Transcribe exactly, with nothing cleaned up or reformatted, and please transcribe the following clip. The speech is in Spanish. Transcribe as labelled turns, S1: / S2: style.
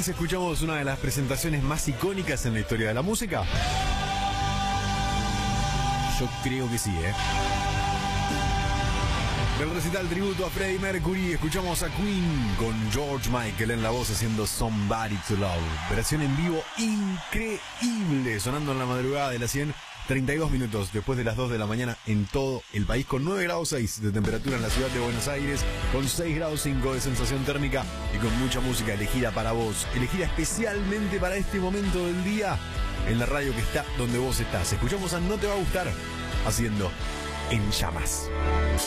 S1: Prince escuchamos una de las presentaciones más icónicas en la historia de la música. Yo creo que sí, ¿eh? Del recital tributo a Freddie Mercury, escuchamos a Queen con George Michael en la voz haciendo Somebody to Love. Versión en vivo increíble, sonando en la madrugada de las cien, treinta y dos minutos después de las dos de la mañana en todo el país, con nueve grados seis de temperatura en la ciudad de Buenos Aires, con seis grados cinco de sensación térmica y con mucha música elegida para vos, elegida especialmente para este momento del día en la radio que está donde vos estás. Escuchamos a No Te Va a Gustar haciendo En Llamas.